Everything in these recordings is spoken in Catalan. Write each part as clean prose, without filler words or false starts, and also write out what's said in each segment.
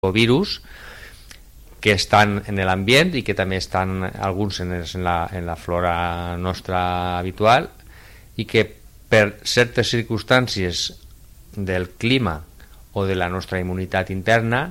virus que estan en l'ambient i que també estan alguns en la flora nostra habitual i que per certes circumstàncies del clima o de la nostra immunitat interna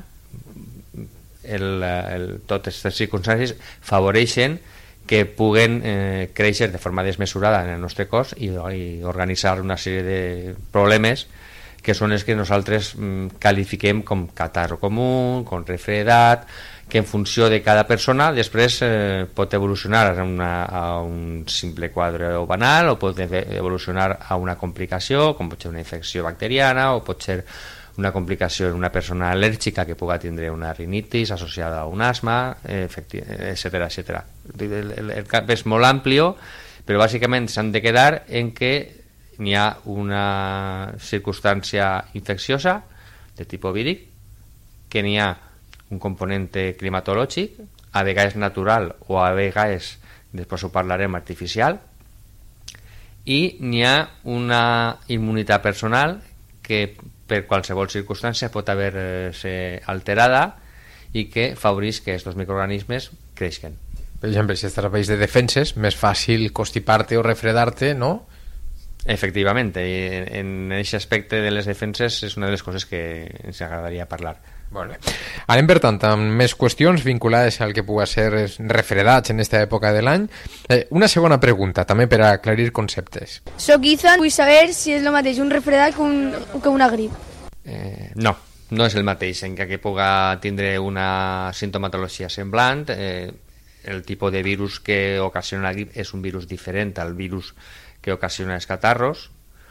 totes aquestes circumstàncies favoreixen que puguen créixer de forma desmesurada en el nostre cos i organitzar una sèrie de problemes que són els que nosaltres qualifiquem com catarro comú, com refredat, que en funció de cada persona després pot evolucionar a un simple quadre banal o pot evolucionar a una complicació com pot ser una infecció bacteriana o pot ser una complicació en una persona al·lèrgica que pugui tindre una rinitis associada a un asma, etcètera, etcètera. El camp és molt ampli, però bàsicament s'han de quedar en que n'hi ha una circumstància infecciosa de tipus víric, que n'hi ha un component climatològic, a vegades natural o a vegades, després ho parlarem, artificial, i n'hi ha una immunitat personal que per qualsevol circumstància pot haver-se alterada i que favoreix que aquests microorganismes creixen. Per exemple, si estàs a país de defenses, més fàcil constipar-te o refredar-te, no? Efectivament, en aquest aspecte de les defenses és una de les coses que ens agradaria parlar. Molt bé. Anem, per tant, amb més qüestions vinculades al que pugui ser refredats en aquesta època de l'any. Una segona pregunta, també per aclarir conceptes. Soc Ethan, vull saber si és el mateix un refredat que una grip. No és el mateix, encara que pugui tindre una sintomatologia semblant. El tipus de virus que ocasiona la grip és un virus diferent al virus que ocasiona els catarros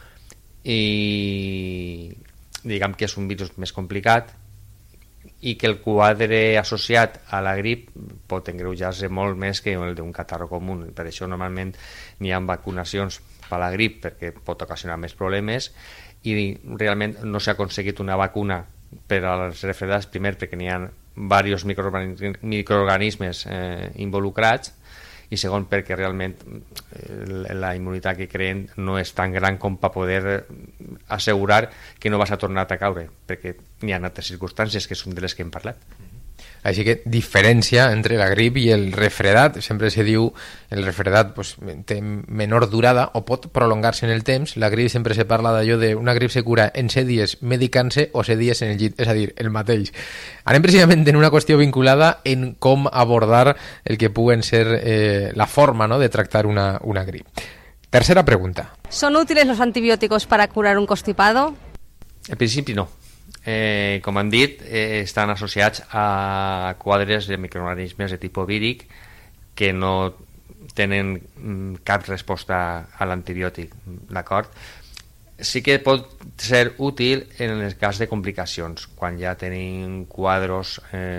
i diguem que és un virus més complicat i que el quadre associat a la grip pot engreujar-se molt més que el d'un catarro comú. Per això normalment n'hi ha vacunacions per a la grip perquè pot ocasionar més problemes i realment no s'ha aconseguit una vacuna per als refredats, primer perquè n'hi ha diversos microorganismes involucrats i segon perquè realment la immunitat que creen no és tan gran com per poder assegurar que no vas a tornar a caure, perquè n'hi ha altres circumstàncies que són de les que hem parlat. Així que diferència entre la grip i el refredat, sempre se diu el refredat té menor durada o pot prolongar-se en el temps. La grip sempre se parla d'allò d'una grip se cura en 7 dies medicant-se o 7 dies en el llit, és a dir, el mateix. Anem precisament en una qüestió vinculada en com abordar el que puguen ser la forma, ¿no?, de tractar una grip. Tercera pregunta. ¿Son útiles los antibióticos para curar un constipado? En principi no. Com han dit, estan associats a quadres de microorganismes de tipus víric que no tenen cap resposta a l'antibiòtic, d'acord? Sí que pot ser útil en el cas de complicacions, quan ja tenim quadros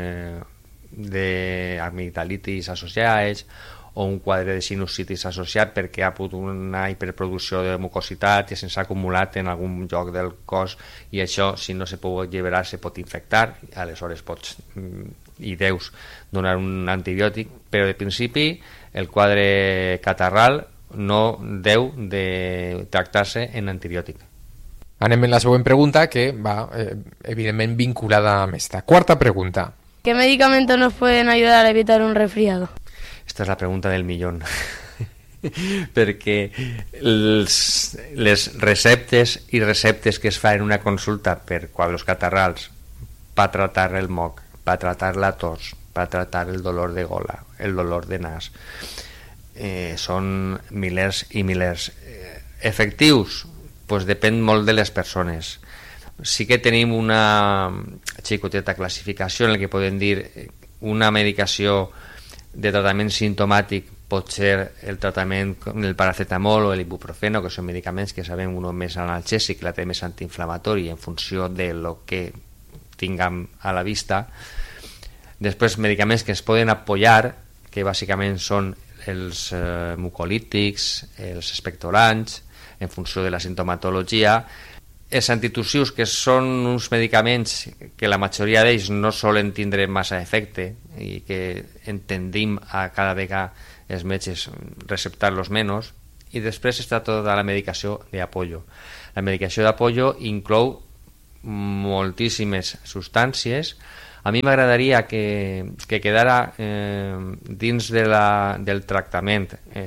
d'amigdalitis associats o un quadre de sinusitis associat perquè ha hagut una hiperproducció de mucositat i se'ns ha acumulat en algun lloc del cos i això, si no se pot alliberar, se pot infectar, aleshores pots i deus donar un antibiòtic, però de principi el quadre catarral no deu de tractar-se en antibiòtic. Anem en la següent pregunta, que va evidentment vinculada amb esta. Cuarta pregunta. ¿Qué medicamentos nos pueden ayudar a evitar un resfriado? Esta és la pregunta del millón. Perquè les receptes i receptes que es fan en una consulta per quadros catarrals per tratar el moc, per tratar la tos, per tratar el dolor de gola, el dolor de nas, són milers i milers. Efectius? Pues depèn molt de les persones. Sí que tenim una xicoteta classificació en la que podem dir una medicació de tractament simptomàtic pot ser el tractament del paracetamol o l'ibuprofeno, que són medicaments que sabem un més analgèsic, l'altre més antiinflamatori en funció de lo que tinguem a la vista. Després medicaments que es poden apoyar, que bàsicament són els mucolítics, els expectorants, en funció de la sintomatologia. Els antitussius, que són uns medicaments que la majoria d'ells no solen tindre massa efecte i que entendim a cada vegada els metges receptar-los menys, i després està tota la medicació d'apoyo. La medicació d'apoyo inclou moltíssimes substàncies A mi m'agradaria que quedara dins del tractament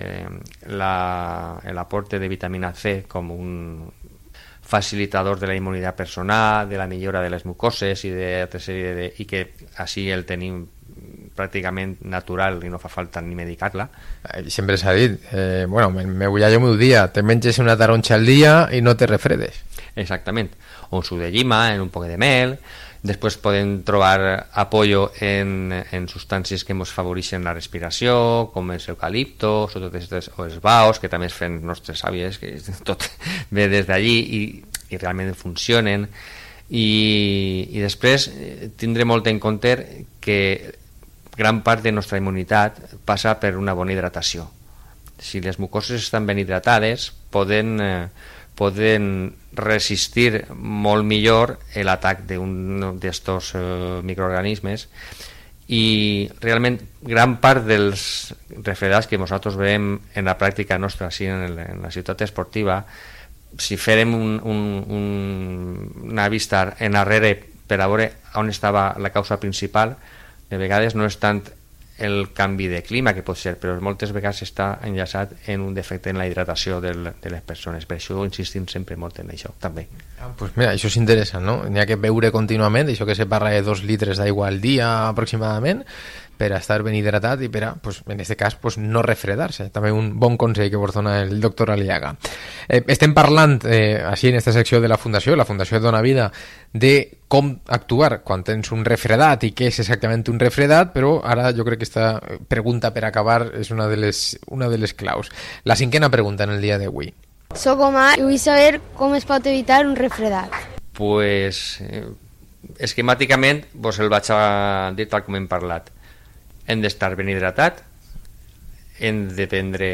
l'aporte de vitamina C com un facilitador de la immunitat personal, de la millora de les mucoses i que així el tenim pràcticament natural i no fa falta ni medicar-la. Sempre s'ha dit, me vull jo meu dia, te menges una taronja al dia i no te refredes. Exactament, o un suc de llima, en un poc de mel. Després podem trobar apoyo en substàncies que ens favoreixen la respiració, com és l'eucalipto, o els baos, que també es fan nostres àvies, que tot ve des d'allí i realment funcionen. I després tindré molt en compte que gran part de la nostra immunitat passa per una bona hidratació. Si les mucoses estan ben hidratades, poden resistir molt millor l'atac d'un d'estos microorganismes, i realment gran part dels refredats que nosaltres veiem en la pràctica nostra així en la ciutat esportiva, si fèrem una vista enrere per a veure on estava la causa principal, de vegades no és tant el canvi de clima, que pot ser, però moltes vegades està enllaçat en un defecte en la hidratació de les persones. Per això insistim sempre molt en això, també. Pues mira, això és interessant, no? N'hi ha que beure contínuament, això que se parla de 2 litres d'aigua al dia aproximadament, per a estar ben hidratat i per a, en aquest cas, no refredar-se. També un bon consell que vos dona el doctor Aliaga. Estem parlant, així en aquesta secció de la Fundació Dona Vida, de com actuar quan tens un refredat i què és exactament un refredat, però ara jo crec que aquesta pregunta per acabar és una de les claus. La 5a pregunta en el dia d'avui. Soc Omar i vull saber com es pot evitar un refredat. Pues, esquemàticament, el vaig a dir tal com hem parlat. Hem d'estar ben hidratat, hem de prendre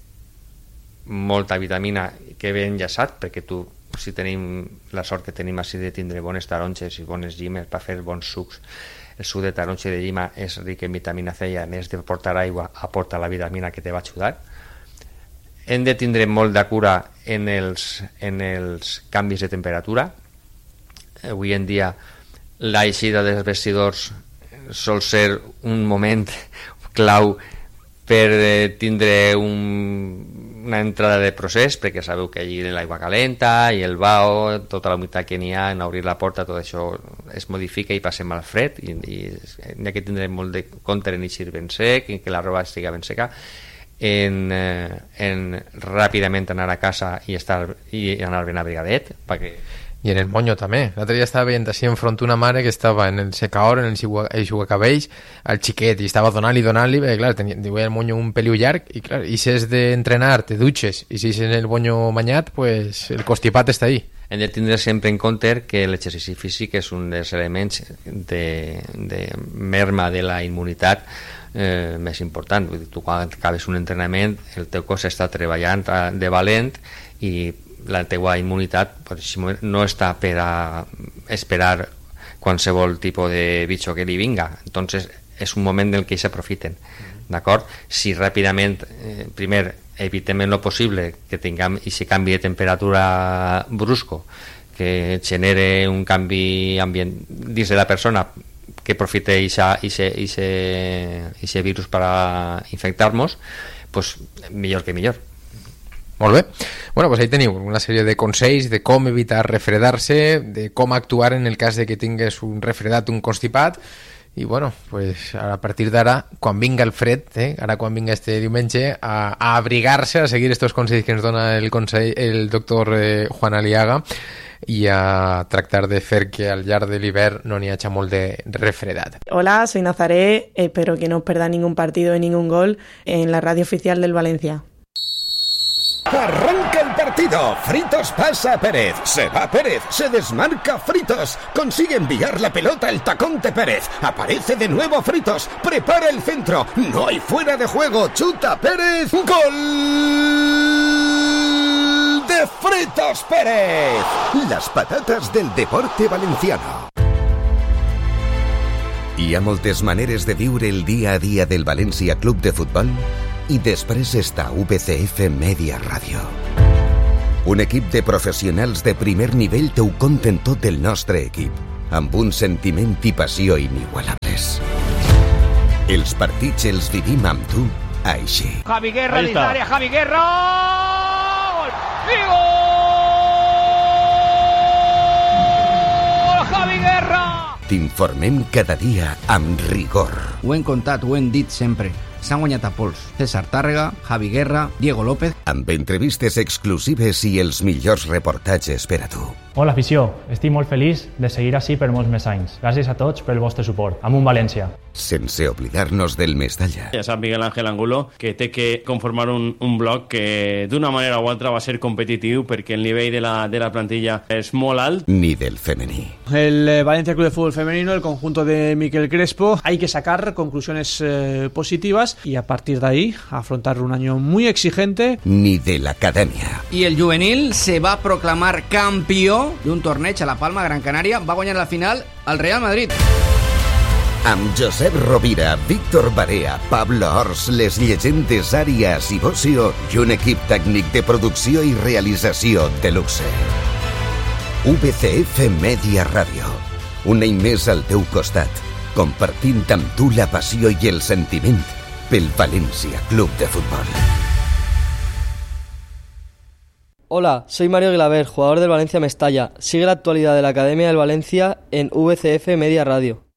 molta vitamina que ve enllaçat, perquè si tenim la sort que tenim així de tindre bones taronges i bones llimes per fer bons sucs, el suc de taronja i de llima és ric en vitamina C i a més de portar aigua aporta la vitamina que te va ajudar. Hem de tindre molt de cura en els canvis de temperatura. Avui en dia l'eixida dels vestidors sol ser un moment clau per tindre una entrada de procés, perquè sabeu que allí l'aigua calenta i el bao, tota la humitat que n'hi ha en obrir la porta, tot això es modifica i passem al fred, i n'hi ha que tindre molt de compte en eixir ben sec, en que la roba estigui ben seca, en ràpidament anar a casa i anar ben abrigadet, perquè... I en el monyo també. L'altre dia estava veient així enfront una mare que estava en el secaor, en el xugacabells, al xiquet, i estava donant-li, perquè clar, tenia el monyo un peliu llarg, i clar, i si és d'entrenar, te dutxes, i si és en el monyo manyat, pues el constipat està ahí. Hem de tindre sempre en compte que l'exercici físic és un dels elements de merma de la immunitat més important. Vull dir, tu quan acabes un entrenament, el teu cos està treballant de valent i la teua immunitat no està per a esperar qualsevol tipus de bitxo que li vinga. Entonces és un moment en què s'aprofiten, d'acord? Si ràpidament, primer, evitem en lo possible que tinguem aquest canvi de temperatura brusco que genere un canvi dins de la persona, que aprofite aquest virus per a infectar-nos, pues millor que millor. Molt bé. Bueno, pues ahí teniu una sèrie de consells de com evitar refredar-se, de com actuar en el cas de que tingues un refredat, un constipat, i bueno, pues a partir d'ara, quan vinga el fred, ara quan vinga este diumenge, a abrigar-se, a seguir estos consells que ens dona el doctor Juan Aliaga, y a tractar de fer que al llarg de l'hivern no n'hi hagi molt de refredat. Hola, soy Nazaré, espero que no os perdáis ningún partido y ningún gol en la radio oficial del Valencia. Arranca el partido, Fritos pasa a Pérez, se va Pérez, se desmarca Fritos, consigue enviar la pelota al tacón de Pérez, aparece de nuevo Fritos, prepara el centro, no hay fuera de juego, chuta Pérez, ¡gol de Fritos Pérez! Las patatas del deporte valenciano. Hi ha moltes maneres de viure el dia a dia del València Club de Futbol i després està VCF Media Ràdio. Un equip de professionals de primer nivell t'ho conten tot el nostre equip. amb un sentiment i passió inigualables. Els partits els vivim amb tu així. Javi Guerra dins l'àrea, Javi Guerra! Gol! I gol! Javi Guerra! T'informem cada dia amb rigor. Ho hem contat, ho hem dit sempre. S'han guanyat a pols. César Tàrrega, Javi Guerra, Diego López... Amb entrevistes exclusives i els millors reportatges per a tu. Hola, afició. Estic molt feliç de seguir així per molts més anys. Gràcies a tots pel vostre suport. Amunt València. Sense oblidar-nos del Mestalla. Ja sap Miguel Ángel Angulo que té que conformar un bloc que d'una manera o altra va ser competitiu perquè el nivell de la plantilla és molt alt. Ni del femení. El Valencia Club de Fútbol Femenino, el conjunto de Miquel Crespo, hay que sacar conclusiones positivas y a partir de ahí afrontar un año muy exigente. Ni de la academia. I el juvenil se va proclamar campió d'un torneig a La Palma, Gran Canària. Va guanyar la final al Real Madrid. Amb Josep Rovira, Víctor Barea, Pablo Ors, les llegendes Àrias i Bocio i un equip tècnic de producció i realització de luxe. VCF Media Ràdio. Un any més al teu costat, compartint amb tu la passió i el sentiment pel Valencia Club de Fútbol. Hola, soy Mario Glaver, jugador del Valencia Mestalla. Sigue la actualidad de la Academia del Valencia en VCF Media Radio.